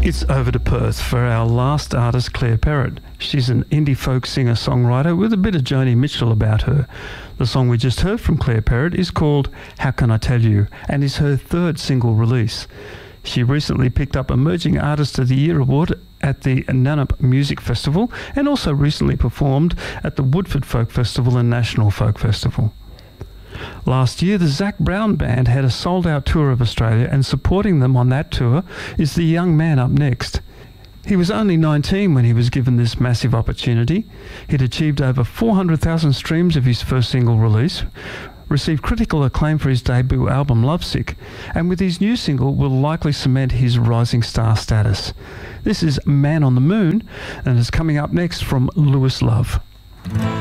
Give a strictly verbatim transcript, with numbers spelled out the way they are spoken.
It's over to Perth for our last artist, Claire Perrott. She's an indie folk singer-songwriter with a bit of Joni Mitchell about her. The song we just heard from Claire Perrott is called How Can I Tell You and is her third single release. She recently picked up Emerging Artist of the Year award at the Nannup Music Festival and also recently performed at the Woodford Folk Festival and National Folk Festival. Last year, the Zac Brown Band had a sold-out tour of Australia, and supporting them on that tour is the young man up next. He was only nineteen when he was given this massive opportunity. He'd achieved over four hundred thousand streams of his first single release, received critical acclaim for his debut album Lovesick, and with his new single will likely cement his rising star status. This is Man on the Moon, and is coming up next from Lewis Love.